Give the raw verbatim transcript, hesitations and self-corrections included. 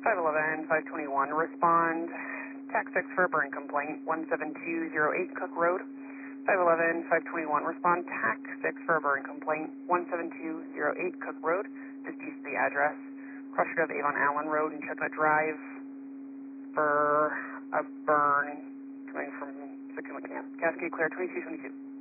five eleven, five twenty-one, respond. TAC six for a burn complaint, one seven two zero eight Cook Road. five eleven, five twenty-one, respond. TAC six for a burn complaint, one seven two zero eight Cook Road. Just east of the address. Crossroad of Avon Allen Road and Chestnut Drive for a burn coming from Sycamore Camp. Cascade Clear, twenty-two twenty-two.